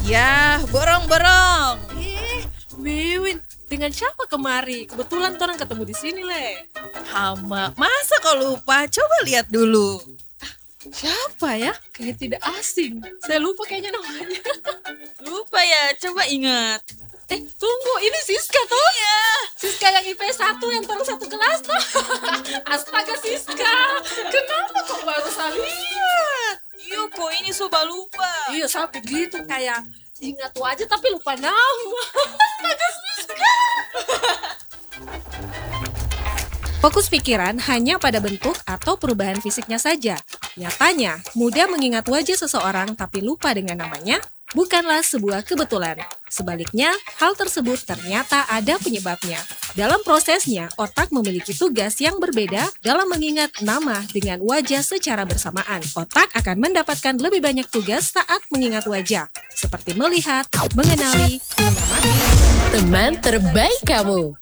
Ya, borong-borong. Wiwin, dengan siapa kemari? Kebetulan orang ketemu di sini, Le. Hama, masa kau lupa? Coba lihat dulu. Siapa ya? Kayak tidak asing. Saya lupa kayaknya namanya. Lupa ya, coba ingat. Tunggu, ini Siska toh? Iya. Siska yang IP 1 yang terus satu kelas toh? Astaga Siska, kenapa kok baru saya lihat? Iya, kok ini soba lupa. Iya, saya begitu kayak ingat wajah tapi lupa nama. Astaga Siska. Fokus pikiran hanya pada bentuk atau perubahan fisiknya saja. Nyatanya, mudah mengingat wajah seseorang tapi lupa dengan namanya bukanlah sebuah kebetulan. Sebaliknya, hal tersebut ternyata ada penyebabnya. Dalam prosesnya, otak memiliki tugas yang berbeda dalam mengingat nama dengan wajah secara bersamaan. Otak akan mendapatkan lebih banyak tugas saat mengingat wajah, seperti melihat, mengenali, mengamati. Teman terbaik kamu.